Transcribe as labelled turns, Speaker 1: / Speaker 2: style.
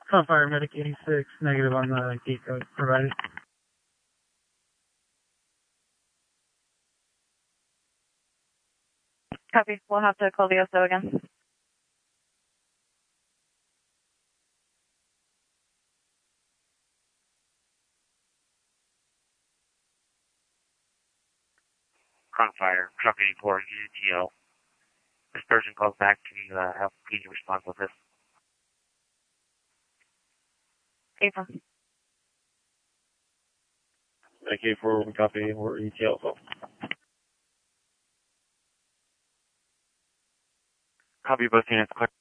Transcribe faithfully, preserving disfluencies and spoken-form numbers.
Speaker 1: Fire Medic eighty-six, negative on the gate code provided.
Speaker 2: Copy. We'll have to call the O S O again.
Speaker 3: Crownfire, Truck eighty-four, U T L. This person calls back. Can you uh, help P D respond with this?
Speaker 2: April.
Speaker 4: K four, copy, or E T L.
Speaker 3: Copy both units. Quick.